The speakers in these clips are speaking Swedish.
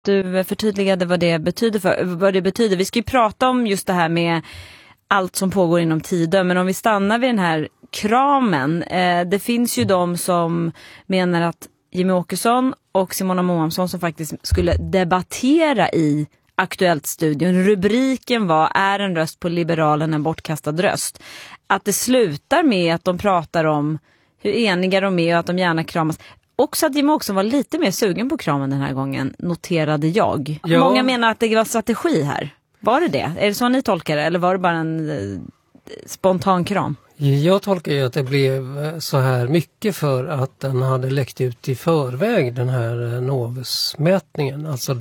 Du förtydligade vad det betyder. Vi ska ju prata om just det här med allt som pågår inom Tidö, men om vi stannar vid den här kramen. Det finns ju de som menar att Jimmie Åkesson och Simona Moamsson som faktiskt skulle debattera i Aktuellt-studion. Rubriken var "Är en röst på Liberalerna en bortkastad röst?" Att det slutar med att de pratar om hur eniga de är och att de gärna kramas. Också att Jimmie Åkesson var lite mer sugen på kramen den här gången, noterade jag. Ja. Många menar att det var strategi här. Var det det? Är det så ni tolkar det? Eller var det bara en spontan kram? Jag tolkar ju att det blev så här mycket för att den hade läckt ut i förväg, den här Novus-mätningen. Alltså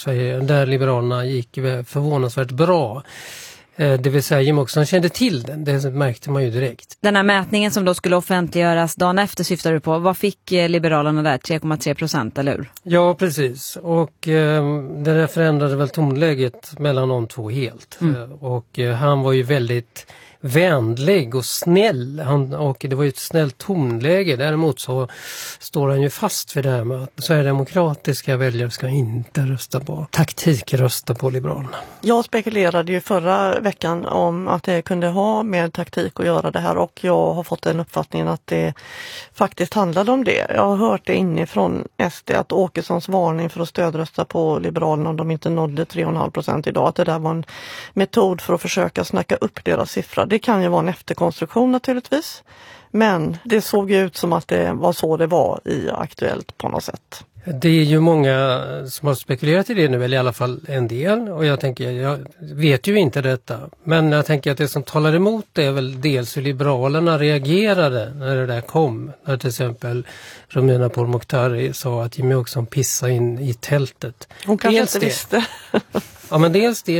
där Liberalerna gick förvånansvärt bra. Det vill säga Jimmie Åkesson kände till den, det märkte man ju direkt. Den här mätningen som då skulle offentliggöras dagen efter syftar du på. Vad fick Liberalerna där? 3,3%, eller hur? Ja, precis. Och det där förändrade väl tonläget mellan de två helt. Och han var ju väldigt vänlig och snäll. Och det var ju ett snällt tonläge. Däremot så står han ju fast för det här med att sverigedemokratiska väljare ska inte rösta på rösta på Liberalerna. Jag spekulerade ju förra veckan om att det kunde ha med taktik att göra det här, och jag har fått den uppfattningen att det faktiskt handlade om det. Jag har hört det inifrån SD att Åkessons varning för att stödrösta på Liberalerna om de inte nådde 3,5% idag, att det där var en metod för att försöka snacka upp deras siffra. Det kan ju vara en efterkonstruktion naturligtvis, men det såg ut som att det var så det var i Aktuellt på något sätt. Det är ju många som har spekulerat i det nu, eller i alla fall en del, och jag vet ju inte detta, men jag tänker att det som talar emot det är väl dels hur Liberalerna reagerade när det där kom, när till exempel Romina Pourmokhtari sa att Jimmie Åkesson pissade in i tältet. Hon kanske inte visste. Ja, men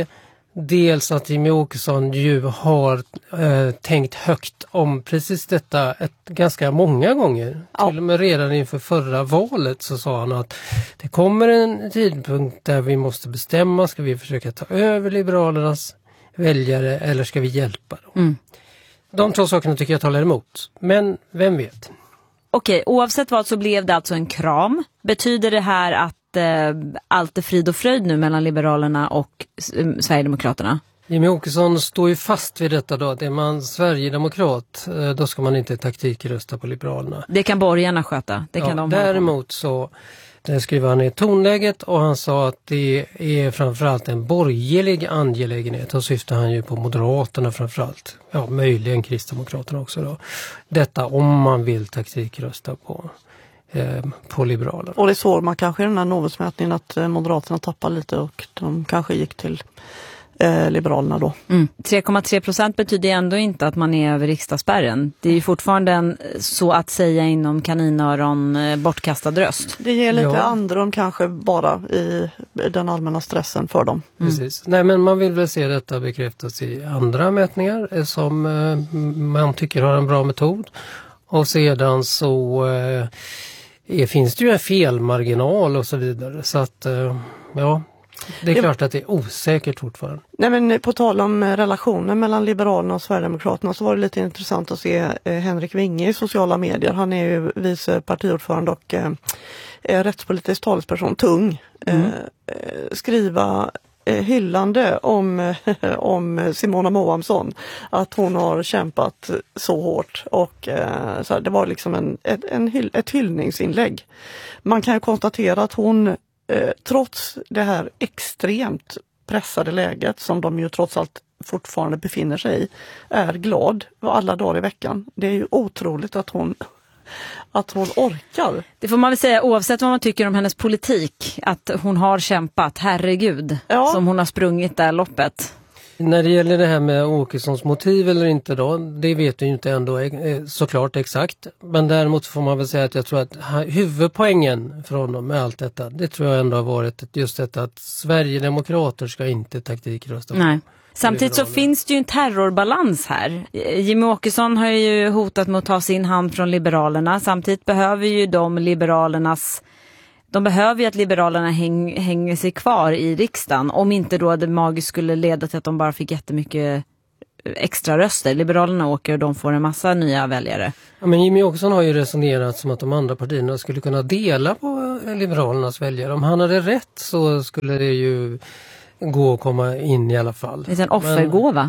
dels att Jimmie Åkesson ju har tänkt högt om precis detta ganska många gånger. Ja. Till och med redan inför förra valet så sa han att det kommer en tidpunkt där vi måste bestämma, ska vi försöka ta över Liberalernas väljare eller ska vi hjälpa dem? De två sakerna tycker jag talar emot, men vem vet? Okej, oavsett vad så blev det alltså en kram. Betyder det här att allt är frid och fröjd nu mellan Liberalerna och Sverigedemokraterna? Jimmie Åkesson står ju fast vid detta då, att är man Sverigedemokrat då ska man inte taktikrösta på Liberalerna. Det kan borgarna sköta. Det kan de däremot så skriver han i tonläget, och han sa att det är framförallt en borgerlig angelägenhet, och syftar han ju på Moderaterna framförallt. Ja, möjligen Kristdemokraterna också då. Detta om man vill taktikrösta på Liberalerna. Och det såg man kanske i den här Novusmätningen att Moderaterna tappade lite och de kanske gick till Liberalerna då. 3,3% betyder ändå inte att man är över riksdagsspärren. Det är ju fortfarande en, så att säga inom kaninöron, bortkastad röst. Det ger lite andrum kanske bara i den allmänna stressen för dem. Precis. Nej, men man vill väl se detta bekräftas i andra mätningar som man tycker har en bra metod. Och sedan så finns det ju en felmarginal och så vidare. Så att det är klart att det är osäkert fortfarande. Nej, men på tal om relationen mellan Liberalerna och Sverigedemokraterna så var det lite intressant att se Henrik Winge i sociala medier. Han är ju vice partiordförande och rättspolitisk talesperson, tung. Skriva hyllande om Simona Moamsson, att hon har kämpat så hårt, och så här, det var liksom ett hyllningsinlägg. Man kan ju konstatera att hon trots det här extremt pressade läget som de ju trots allt fortfarande befinner sig i, är glad alla dagar i veckan. Det är ju otroligt att hon orkar. Det får man väl säga oavsett vad man tycker om hennes politik, att hon har kämpat, herregud, som hon har sprungit det här loppet. När det gäller det här med Åkessons motiv eller inte då, det vet vi ju inte ändå såklart exakt. Men däremot får man väl säga att jag tror att huvudpoängen för honom med allt detta, det tror jag ändå har varit just detta att Sverigedemokrater ska inte taktikrösta. Nej. Samtidigt så finns det ju en terrorbalans här. Jimmie Åkesson har ju hotat med att ta sin hand från Liberalerna. Samtidigt behöver ju de behöver ju att Liberalerna hänger sig kvar i riksdagen. Om inte då det magiskt skulle leda till att de bara fick jättemycket extra röster. Liberalerna åker och de får en massa nya väljare. Ja, men Jimmie Åkesson har ju resonerat som att de andra partierna skulle kunna dela på Liberalernas väljare. Om han hade rätt så skulle det ju gå att komma in i alla fall. Det är en offergåva.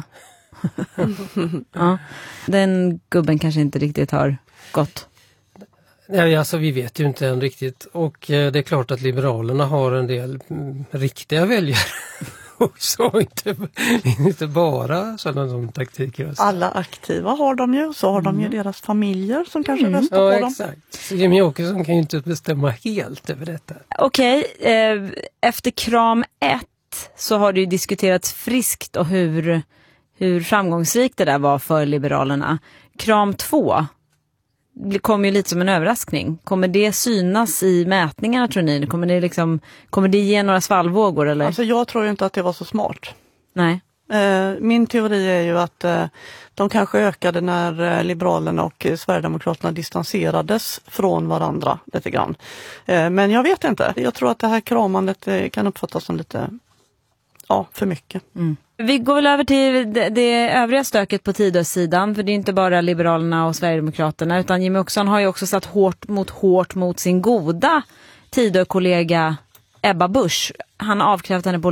Ja, den gubben kanske inte riktigt har gått. Nej, alltså vi vet ju inte än riktigt. Och det är klart att Liberalerna har en del riktiga väljare. Och så inte bara sådana som taktiker. Alla aktiva har de ju, så har de ju deras familjer som kanske röstar på dem. Exakt. Så Jimmie Åkesson kan ju inte bestämma helt över detta. Okej, efter kram 1 så har det ju diskuterats friskt och hur framgångsrikt det där var för Liberalerna. Kram 2 kommer ju lite som en överraskning. Kommer det synas i mätningarna, tror ni? Kommer det ge några svallvågor? Eller? Alltså jag tror ju inte att det var så smart. Nej. Min teori är ju att de kanske ökade när Liberalerna och Sverigedemokraterna distanserades från varandra lite grann. Men jag vet inte. Jag tror att det här kramandet kan uppfattas som lite för mycket. Mm. Vi går väl över till det övriga stöket på Tidösidan, för det är inte bara Liberalerna och Sverigedemokraterna, utan Jimmie Åkesson har ju också satt hårt mot sin goda Tidö-kollega Ebba Busch. Han har avkrävt henne på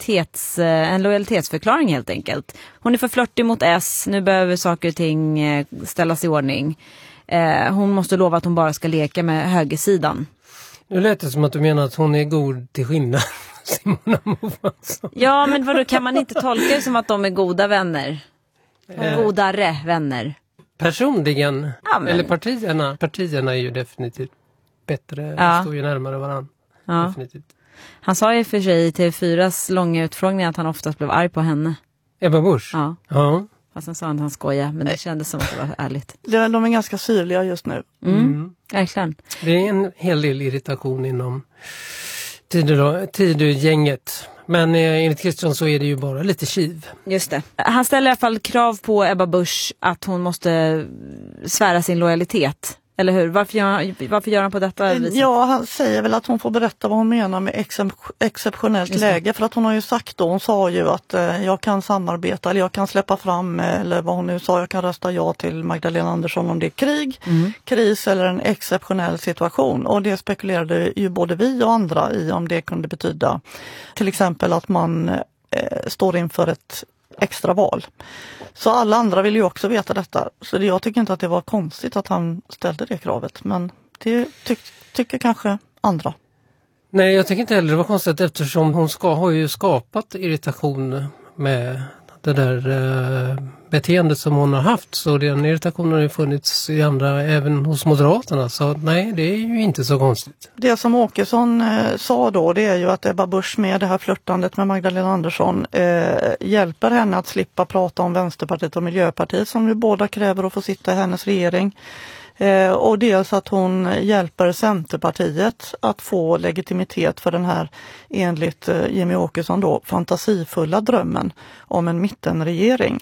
en lojalitetsförklaring helt enkelt. Hon är för flörtig mot S, nu behöver saker och ting ställas i ordning. Hon måste lova att hon bara ska leka med högersidan. Nu lät det som att du menar att hon är god till skillnad. Simona Movansson. Ja, men vadå, kan man inte tolka det som att de är goda vänner? Godare vänner. Personligen, ja, men... eller partierna är ju definitivt bättre, står ju närmare varandra. Ja. Definitivt. Han sa ju för sig i TV4s långa utfrågning att han oftast blev arg på henne. Ebba Busch? Ja. Fast sen sa han att han skojar, men det kändes som att det var ärligt. De är ganska syrliga just nu. Verkligen. Det är en hel del irritation inom Tidö-gänget. Men enligt Kristersson så är det ju bara lite kiv. Just det. Han ställer i alla fall krav på Ebba Busch att hon måste svära sin lojalitet. Eller hur? Varför gör han på detta viset? Ja, han säger väl att hon får berätta vad hon menar med exceptionellt läge. För att hon har ju sagt då, hon sa ju att jag kan samarbeta eller jag kan släppa fram, eller vad hon nu sa, jag kan rösta ja till Magdalena Andersson om det är krig, kris eller en exceptionell situation. Och det spekulerade ju både vi och andra i om det kunde betyda till exempel att man står inför ett extra val. Så alla andra vill ju också veta detta. Så jag tycker inte att det var konstigt att han ställde det kravet. Men det tycker kanske andra. Nej, jag tycker inte heller det var konstigt eftersom hon har ju skapat irritation med det där beteendet som hon har haft. Så den irritationen har ju funnits i andra, även hos Moderaterna. Så nej, det är ju inte så konstigt. Det som Åkesson sa då, det är ju att Ebba Busch med det här flörtandet med Magdalena Andersson hjälper henne att slippa prata om Vänsterpartiet och Miljöpartiet som ju båda kräver att få sitta i hennes regering. Och dels att hon hjälper Centerpartiet att få legitimitet för den här, enligt Jimmie Åkesson då, fantasifulla drömmen om en mittenregering.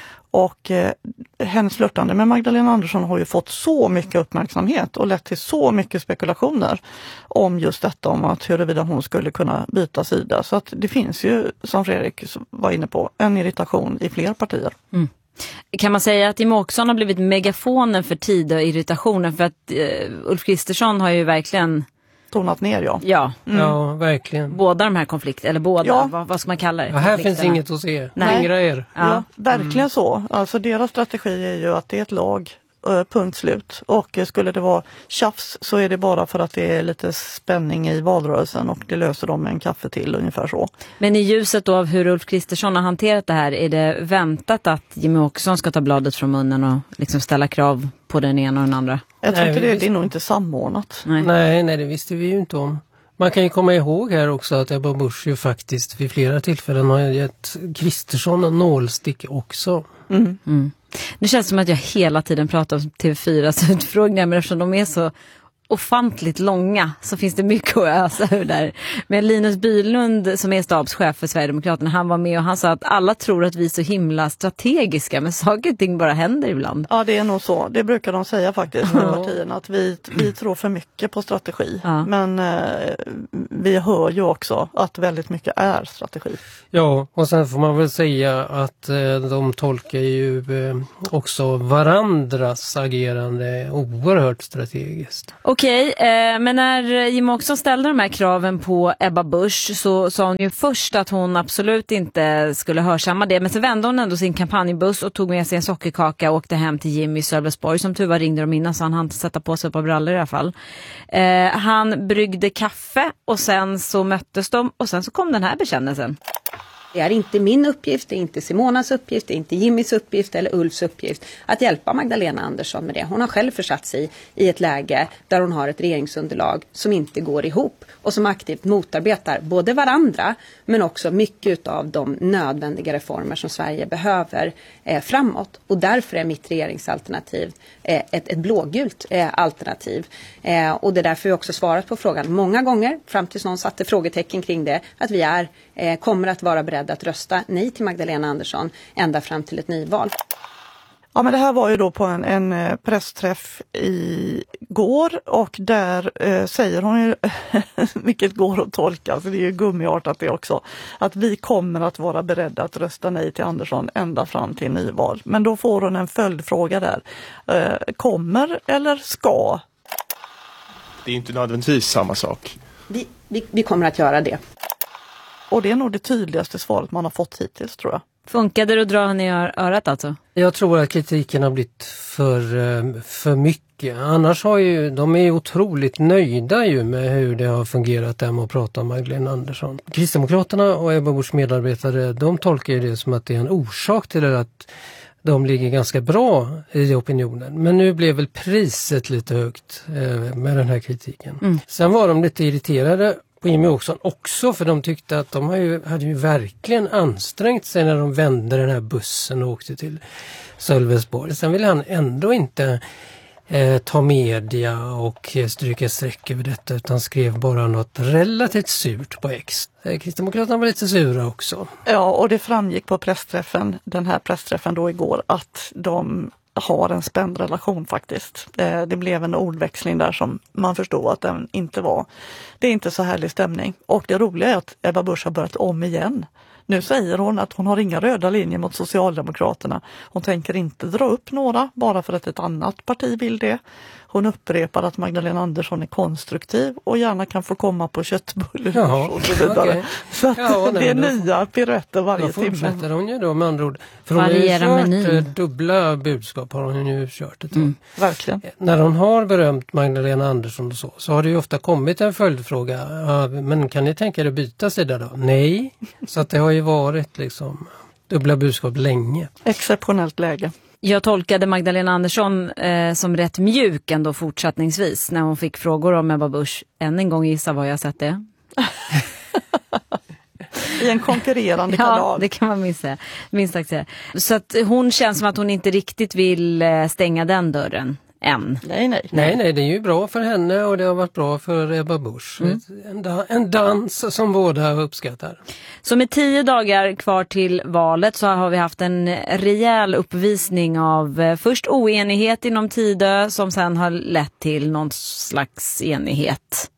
Och hennes flörtande med Magdalena Andersson har ju fått så mycket uppmärksamhet och lett till så mycket spekulationer om just detta, om att huruvida hon skulle kunna byta sida. Så att det finns ju, som Fredrik var inne på, en irritation i fler partier. Mm. Kan man säga att Jimmie Åkesson har blivit megafonen för Tidö-irritationen, för att Ulf Kristersson har ju verkligen tonat ner, ja. Ja, verkligen. Båda de här konflikterna, eller båda, vad ska man kalla det? Ja, här finns inget att se. Fingra er. Ja, verkligen så. Alltså deras strategi är ju att det är ett lag, punkt slut. Och skulle det vara tjafs så är det bara för att det är lite spänning i valrörelsen och det löser de med en kaffe till, ungefär så. Men i ljuset då av hur Ulf Kristersson har hanterat det här, är det väntat att Jimmie Åkesson ska ta bladet från munnen och liksom ställa krav på den ena och den andra? Jag tror inte det är nog inte samordnat. Nej, det visste vi ju inte om. Man kan ju komma ihåg här också att Ebba Busch ju faktiskt vid flera tillfällen har gett Kristersson en nålstick också. Det känns som att jag hela tiden pratar om TV4s utfrågningar, men eftersom de är så ofantligt långa, så finns det mycket att ösa ur där. Men Linus Bylund som är stabschef för Sverigedemokraterna, han var med och han sa att alla tror att vi är så himla strategiska, men saker och ting bara händer ibland. Ja, det är nog så. Det brukar de säga faktiskt, partierna, att vi tror för mycket på strategi. Ja. Men vi hör ju också att väldigt mycket är strategi. Ja, och sen får man väl säga att de tolkar ju också varandras agerande oerhört strategiskt. Okej, men när Jimmie Åkesson ställde de här kraven på Ebba Busch så sa hon ju först att hon absolut inte skulle hörsamma det. Men så vände hon ändå sin kampanjbuss och tog med sig en sockerkaka och åkte hem till Jimmy i Sölvesborg. Som tur var ringde de innan så han hann sätta på sig ett par brallor i alla fall. Han bryggde kaffe och sen så möttes de och sen så kom den här bekännelsen. Det är inte min uppgift, det är inte Simonas uppgift, det är inte Jimmys uppgift eller Ulfs uppgift att hjälpa Magdalena Andersson med det. Hon har själv försatt sig i ett läge där hon har ett regeringsunderlag som inte går ihop och som aktivt motarbetar både varandra men också mycket av de nödvändiga reformer som Sverige behöver framåt. Och därför är mitt regeringsalternativ ett blågult alternativ. Och det är därför vi också svarat på frågan många gånger, fram tills någon satte frågetecken kring det, att vi kommer att vara beredda att rösta nej till Magdalena Andersson ända fram till ett nyval. Ja, men det här var ju då på en pressträff igår och där säger hon ju, vilket går att tolka, så det är ju gummiartat det också, att vi kommer att vara beredda att rösta nej till Andersson ända fram till nyval. Men då får hon en följdfråga där. Kommer eller ska? Det är inte nödvändigtvis samma sak. Vi kommer att göra det. Och det är nog det tydligaste svaret man har fått hittills, tror jag. Funkade det att dra henne i örat alltså? Jag tror att kritiken har blivit för mycket. Annars har de är otroligt nöjda ju med hur det har fungerat där med att prata om Magdalena Andersson. Kristdemokraterna och Ebba Buschs medarbetare, de tolkar ju det som att det är en orsak till det, att de ligger ganska bra i opinionen. Men nu blev väl priset lite högt med den här kritiken. Sen var de lite irriterade på Jimmie Åkesson också, för de tyckte att de hade ju verkligen ansträngt sig när de vände den här bussen och åkte till Sölvesborg. Sen ville han ändå inte ta media och stryka streck över detta, utan skrev bara något relativt surt på X. Kristdemokraterna var lite sura också. Ja, och det framgick på den här pressträffen då igår, att de har en spänd relation faktiskt. Det blev en ordväxling där som man förstod att den inte var. Det är inte så härlig stämning. Och det roliga är att Ebba Busch har börjat om igen. Nu säger hon att hon har inga röda linjer mot Socialdemokraterna. Hon tänker inte dra upp några bara för att ett annat parti vill det. Hon upprepar att Magdalena Andersson är konstruktiv och gärna kan få komma på köttbullar och så vidare. Okay. Så att det är nya piruetter varje timme. Då fortsätter hon ju då med andra ord. För hon har ju kört dubbla budskap, har hon ju kört ett tag. Verkligen. När hon har berömt Magdalena Andersson och så har det ju ofta kommit en följdfråga. Men kan ni tänka er att byta sida då? Nej. Så att det har ju varit liksom dubbla budskap länge. Exceptionellt läge. Jag tolkade Magdalena Andersson som rätt mjuk ändå fortsättningsvis när hon fick frågor om Ebba Busch. Än en gång gissa vad jag sett det. I en konkurrerande kanal. Ja, det kan man minst sagt säga. Så att hon känns som att hon inte riktigt vill stänga den dörren än. Nej, det är ju bra för henne och det har varit bra för Ebba Busch. En dans som båda uppskattar. Så med 10 dagar kvar till valet så har vi haft en rejäl uppvisning av först oenighet inom Tidö som sen har lett till någon slags enighet.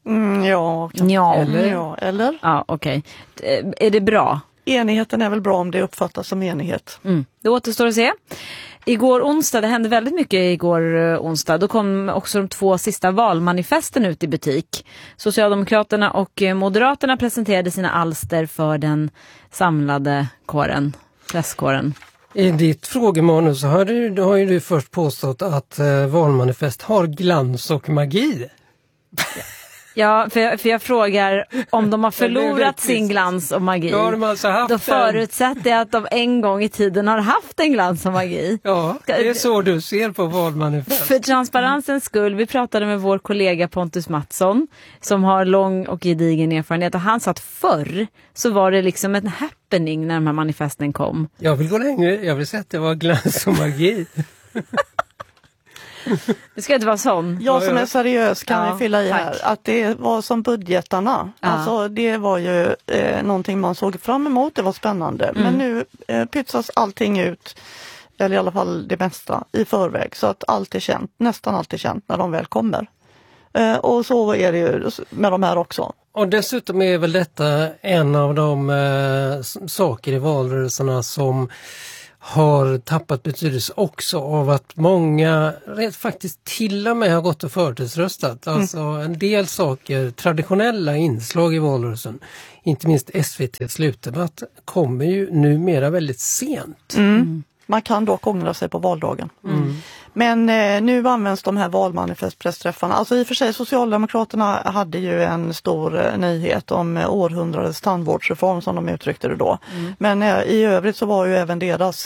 Eller? Ja, okej. Är det bra? Enigheten är väl bra om det uppfattas som enighet. Det återstår att se. Igår onsdag, det hände väldigt mycket igår onsdag, då kom också de 2 sista valmanifesten ut i butik. Socialdemokraterna och Moderaterna presenterade sina alster för den samlade presskåren. I ditt frågemanus så har ju du först påstått att valmanifest har glans och magi. Ja, för jag frågar om de har förlorat sin glans och magi. Då förutsätter jag att de en gång i tiden har haft en glans och magi. Ja, det är så du ser på valmanifest. För transparensens skull, vi pratade med vår kollega Pontus Mattsson som har lång och gedigen erfarenhet och han sa att förr så var det liksom en happening när de här manifesten kom. Jag vill gå längre, jag vill säga att det var glans och magi. Det ska inte vara sån. Jag som är seriös kan Ja, fylla i tack. här att det var som budgetarna. Ja. Alltså det var ju någonting man såg fram emot, det var spännande. Men nu pytsas allting ut, eller i alla fall det mesta, i förväg. Så att allt är känt, nästan allt är känt när de väl kommer. Och så är det ju med de här också. Och dessutom är väl detta en av de saker i valrörelserna som har tappat betydelse också av att många faktiskt till och med har gått och förtidsröstat. Alltså en del saker, traditionella inslag i valrörelsen, inte minst SVT:s slutdebatt, kommer ju numera väldigt sent. Man kan dock ångra sig på valdagen. Men nu används de här valmanifestpressträffarna. Alltså i och för sig, Socialdemokraterna hade ju en stor nyhet om århundradets tandvårdsreform som de uttryckte det då. Men i övrigt så var ju även deras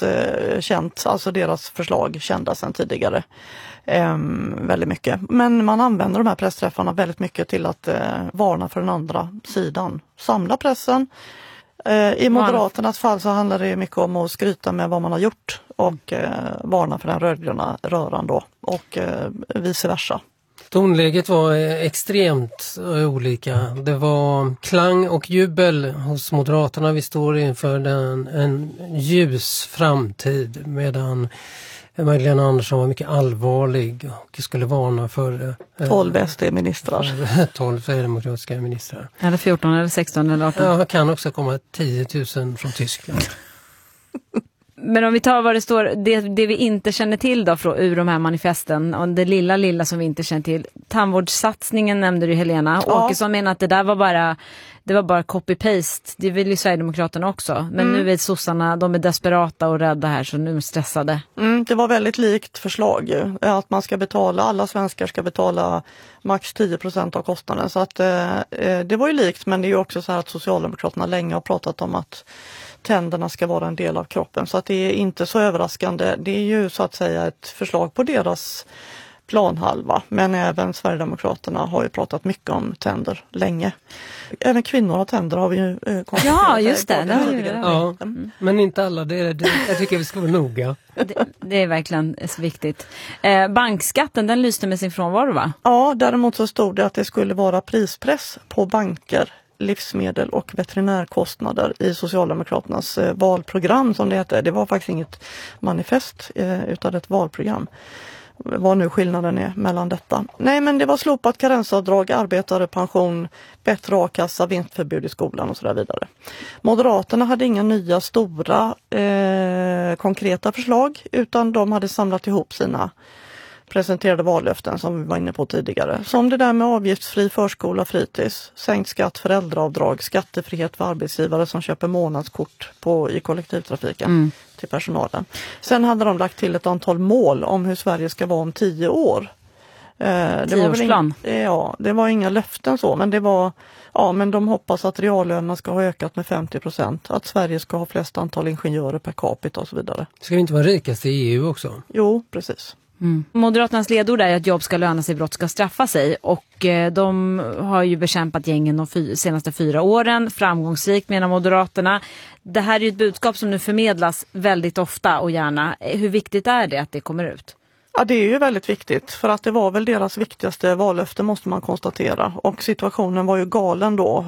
deras förslag kända sedan tidigare. Väldigt mycket. Men man använder de här pressträffarna väldigt mycket till att varna för den andra sidan. Samla pressen. I Moderaternas fall så handlar det mycket om att skryta med vad man har gjort och varna för den rödgröna röran då och vice versa. Tonläget var extremt olika. Det var klang och jubel hos Moderaterna. Vi står inför en ljus framtid, medan Magdalena Andersson var mycket allvarlig och skulle varna för 12 SD-ministrar. 12 sverigedemokratiska ministrar. Eller 14 eller 16 eller 18. Ja, kan också komma 10 000 från Tyskland. Men om vi tar vad det står, det vi inte känner till då ur de här manifesten, och det lilla som vi inte känner till. Tandvårdssatsningen nämnde du, Helena. Ja. Åkesson menar att det var bara copy-paste. Det vill ju Sverigedemokraterna också. Men nu är sossarna, de är desperata och rädda här, så nu är de stressade. Det var väldigt likt förslag ju. Att man ska betala, alla svenskar ska betala max 10% av kostnaden. Så att det var ju likt, men det är ju också så här att Socialdemokraterna länge har pratat om att tänderna ska vara en del av kroppen. Så att det är inte så överraskande. Det är ju så att säga ett förslag på deras planhalva. Men även Sverigedemokraterna har ju pratat mycket om tänder länge. Även kvinnor har tänder, har vi ju konstaterat. Ja, just det. Ja, men inte alla. Jag tycker vi ska vara noga. Det är verkligen så viktigt. Bankskatten, den lyste med sin frånvaro, va? Ja, däremot så stod det att det skulle vara prispress på banker, livsmedel och veterinärkostnader i Socialdemokraternas valprogram som det heter. Det var faktiskt inget manifest utan ett valprogram. Vad nu skillnaden är mellan detta. Nej, men det var slopat karensavdrag, arbetare, pension, bättre a-kassa, vinstförbud i skolan och så där vidare. Moderaterna hade inga nya stora konkreta förslag, utan de hade samlat ihop sina presenterade vallöften som vi var inne på tidigare. Som det där med avgiftsfri förskola, fritids, sänkt skatt, föräldraavdrag, skattefrihet för arbetsgivare som köper månadskort i kollektivtrafiken till personalen. Sen hade de lagt till ett antal mål om hur Sverige ska vara om 10 år. 10-årsplan. Det var inga löften så, men det var, men de hoppas att reallönerna ska ha ökat med 50%, att Sverige ska ha flest antal ingenjörer per capita och så vidare. Ska vi inte vara rikast i EU också? Jo, precis. Moderaternas ledord är att jobb ska löna sig, brott ska straffa sig, och de har ju bekämpat gängen de senaste 4 åren framgångsrikt, menar Moderaterna. Det här är ju ett budskap som nu förmedlas väldigt ofta och gärna. Hur viktigt är det att det kommer ut? Ja, det är ju väldigt viktigt, för att det var väl deras viktigaste vallöfte, måste man konstatera. Och situationen var ju galen då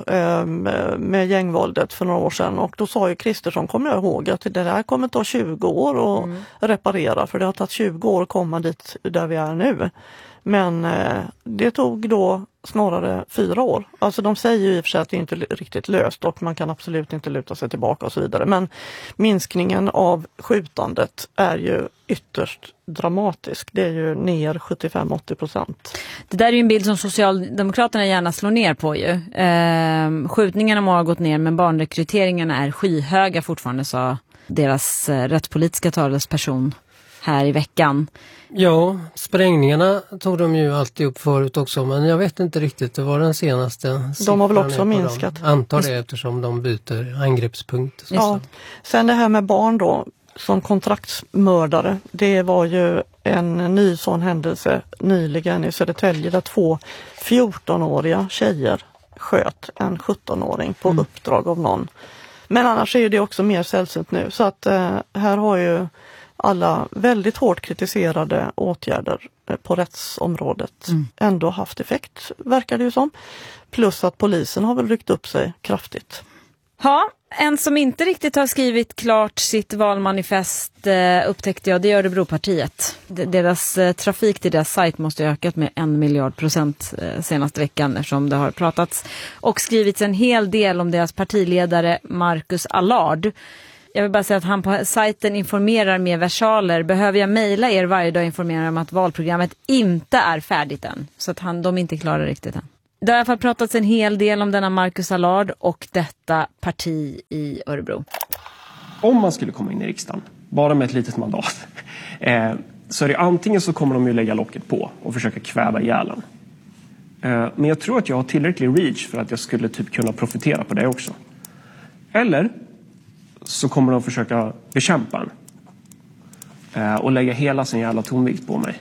med gängvåldet för några år sedan. Och då sa ju Kristersson, kommer jag ihåg, att det där kommer ta 20 år att reparera. För det har tagit 20 år att komma dit där vi är nu. Men det tog då snarare 4 år. Alltså de säger ju i och för sig att det inte är riktigt löst och man kan absolut inte luta sig tillbaka och så vidare. Men minskningen av skjutandet är ju ytterst dramatisk. Det är ju ner 75-80%. Det där är ju en bild som Socialdemokraterna gärna slår ner på ju. Skjutningarna har gått ner, men barnrekryteringarna är skyhöga fortfarande, sa deras rättspolitiska talesperson här i veckan. Ja, sprängningarna tog de ju alltid upp förut också, men jag vet inte riktigt, det var den senaste. De har väl också minskat. Antar det, eftersom de byter angreppspunkt. Ja. Sen det här med barn då, som kontraktsmördare, det var ju en ny sån händelse nyligen i Södertälje där 2 14-åriga tjejer sköt en 17-åring på uppdrag av någon. Men annars är det också mer sällsynt nu, så att här har ju alla väldigt hårt kritiserade åtgärder på rättsområdet ändå haft effekt, verkar det ju som. Plus att polisen har väl ryckt upp sig kraftigt. Ja, en som inte riktigt har skrivit klart sitt valmanifest upptäckte jag, det är Örebropartiet. Deras trafik till deras sajt måste ha ökat med 1 miljard% senaste veckan eftersom det har pratats och skrivits en hel del om deras partiledare Marcus Allard. Jag vill bara säga att han på sajten informerar med versaler. Behöver jag mejla er varje dag och informera om att valprogrammet inte är färdigt än. Så att de inte klarar riktigt än. Det har i alla fall pratats en hel del om denna Marcus Allard och detta parti i Örebro. Om man skulle komma in i riksdagen, bara med ett litet mandat, så är det antingen så kommer de ju lägga locket på och försöka kväva ihjälen. Men jag tror att jag har tillräcklig reach för att jag skulle typ kunna profitera på det också. Eller så kommer de försöka bekämpa en och lägga hela sin jävla tonvikt på mig.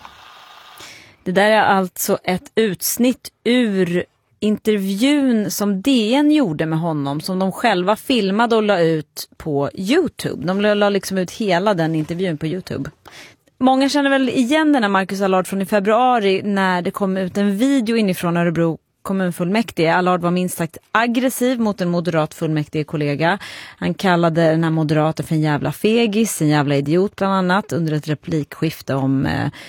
Det där är alltså ett utsnitt ur intervjun som DN gjorde med honom som de själva filmade och la ut på YouTube. De la liksom ut hela den intervjun på YouTube. Många känner väl igen den här Marcus Allard från i februari när det kom ut en video inifrån Örebro kommunfullmäktige. Allard var minst sagt aggressiv mot en moderat fullmäktigekollega. Han kallade den här moderaten för en jävla fegis, en jävla idiot bland annat under ett replikskifte om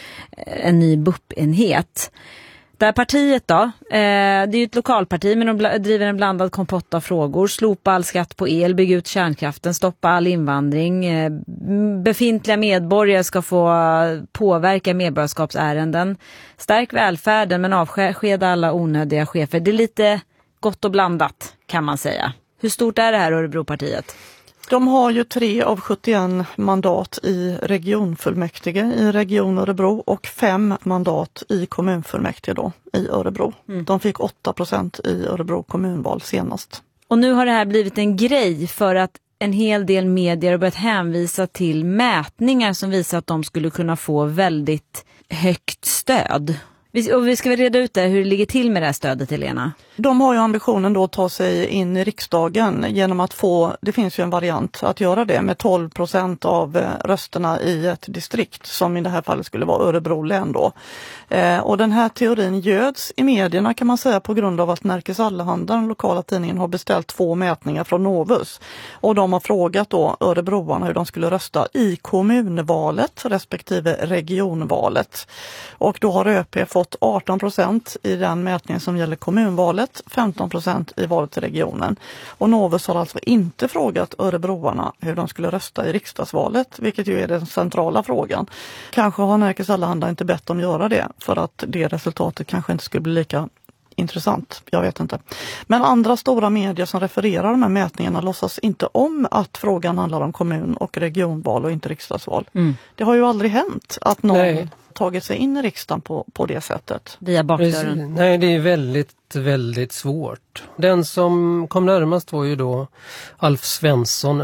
en ny BUP-enhet. Det här partiet då, det är ju ett lokalparti men de driver en blandad kompott av frågor. Slopa all skatt på el, bygga ut kärnkraften, stoppa all invandring. Befintliga medborgare ska få påverka medborgarskapsärenden. Stärk välfärden men avskeda alla onödiga chefer. Det är lite gott och blandat kan man säga. Hur stort är det här Örebropartiet? De har ju 3 av 71 mandat i regionfullmäktige i Region Örebro och 5 mandat i kommunfullmäktige då i Örebro. De fick 8% i Örebro kommunval senast. Och nu har det här blivit en grej för att en hel del medier har börjat hänvisa till mätningar som visar att de skulle kunna få väldigt högt stöd. Och vi ska väl reda ut det, hur det ligger till med det här stödet, Helena? De har ju ambitionen då att ta sig in i riksdagen genom att få, det finns ju en variant att göra det med 12% av rösterna i ett distrikt som i det här fallet skulle vara Örebro län då. Och den här teorin göds i medierna kan man säga på grund av att Nerikes Allehanda, den lokala tidningen, har beställt 2 mätningar från Novus. Och de har frågat då örebroarna hur de skulle rösta i kommunvalet respektive regionvalet. Och då har ÖP fått 18% i den mätningen som gäller kommunvalet, 15% i valet till regionen. Och Novus har alltså inte frågat örebroarna hur de skulle rösta i riksdagsvalet, vilket ju är den centrala frågan. Kanske har Nerikes Allehanda inte bett dem göra det för att det resultatet kanske inte skulle bli lika intressant, jag vet inte. Men andra stora medier som refererar de här mätningarna låtsas inte om att frågan handlar om kommun- och regionval och inte riksdagsval. Det har ju aldrig hänt att någon tagit sig in i riksdagen på det sättet. Via bakdörren. Nej, det är väldigt svårt. Den som kom närmast var ju då Alf Svensson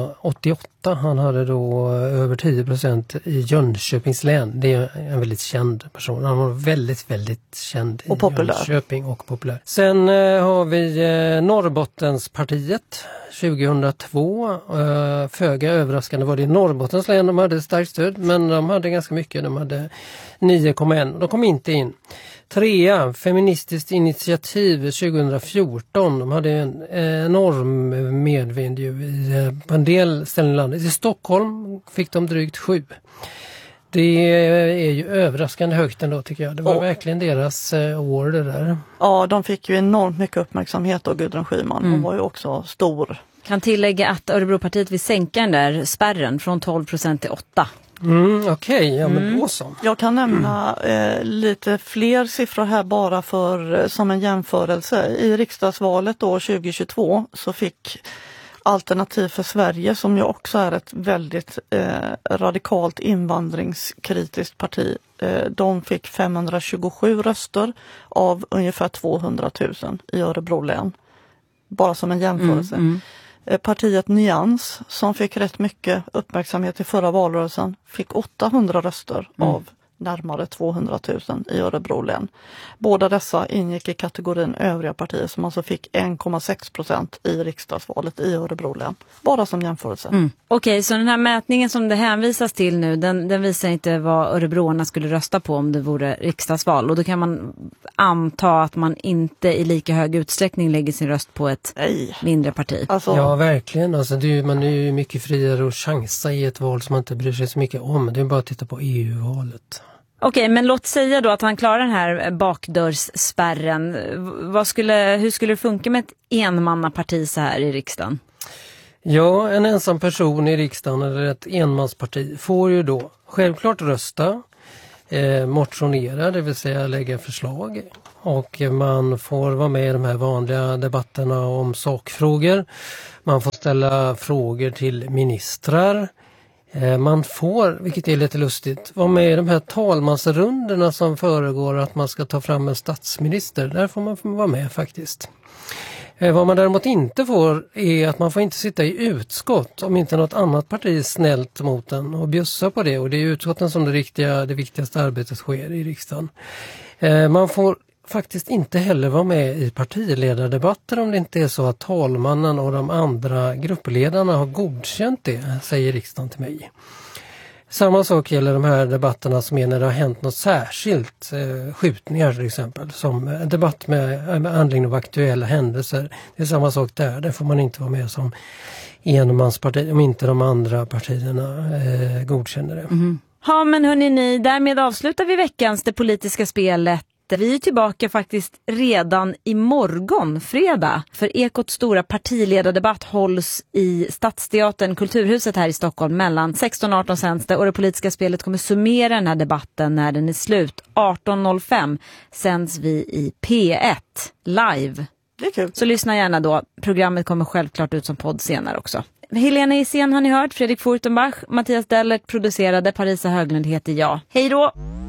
1988. Han hade då över 10% i Jönköpings län. Det är en väldigt känd person. Han var väldigt känd och i populär. Jönköping och populär. Sen har vi Norrbottenspartiet 2002. Föga överraskande var det i Norrbottens län. De hade starkt stöd men de hade ganska mycket. De hade 9,1. De kom inte in. 3. Feministiskt initiativ 2014. De hade en enorm medvind på en del ställen i landet. I Stockholm fick de drygt 7. Det är ju överraskande högt ändå tycker jag. Det var verkligen deras år det där. Ja, de fick ju enormt mycket uppmärksamhet av Gudrun Schyman. Hon var ju också stor. Kan tillägga att Örebropartiet vill sänka den där spärren från 12% till 8%. Okej, ja men då så. Jag kan nämna lite fler siffror här bara som en jämförelse. I riksdagsvalet då 2022 så fick Alternativ för Sverige, som ju också är ett väldigt radikalt invandringskritiskt parti, de fick 527 röster av ungefär 200 000 i Örebro län. Bara som en jämförelse. Partiet Nyans, som fick rätt mycket uppmärksamhet i förra valrörelsen, fick 800 röster av närmare 200 000 i Örebro län. Båda dessa ingick i kategorin övriga partier som alltså fick 1,6% i riksdagsvalet i Örebro län. Bara som jämförelse. Okej, så den här mätningen som det hänvisas till nu, den visar inte vad örebroarna skulle rösta på om det vore riksdagsval. Och då kan man anta att man inte i lika hög utsträckning lägger sin röst på ett mindre parti. Alltså, Ja, verkligen. Alltså, man är ju mycket friare att chansa i ett val som man inte bryr sig så mycket om. Det är bara att titta på EU-valet. Okej, men låt säga då att han klarar den här bakdörrsspärren. Hur skulle det funka med ett enmannaparti så här i riksdagen? Ja, en ensam person i riksdagen eller ett enmansparti får ju då självklart rösta, motionera, det vill säga lägga förslag. Och man får vara med i de här vanliga debatterna om sakfrågor. Man får ställa frågor till ministrar. Man får, vilket är lite lustigt, vara med i de här talmansrundorna som föregår att man ska ta fram en statsminister. Där får man vara med faktiskt. Vad man däremot inte får är att man får inte sitta i utskott om inte något annat parti är snällt mot den och bjussa på det. Och det är utskotten som det viktigaste arbetet sker i riksdagen. Man får faktiskt inte heller vara med i partiledardebatter om det inte är så att talmannen och de andra gruppledarna har godkänt det, säger riksdagen till mig. Samma sak gäller de här debatterna som är när det har hänt något särskilt, skjutningar till exempel, som debatt med anledning av aktuella händelser. Det är samma sak där, där får man inte vara med som enmansparti om inte de andra partierna godkänner det. Ja, men hörni, därmed avslutar vi veckans Det politiska spelet. Vi är tillbaka faktiskt redan imorgon, fredag. För Ekots stora partiledardebatt hålls i Stadsteatern, Kulturhuset här i Stockholm mellan 16 och 18 sänds det. Och det politiska spelet kommer summera den här debatten när den är slut. 18.05 sänds vi i P1 live. det är kul. Så lyssna gärna då. Programmet kommer självklart ut som podd senare också. Helena Isén har ni hört, Fredrik Furtenbach, Mattias Dellert producerade, Parisa Höglund heter jag. Hej då!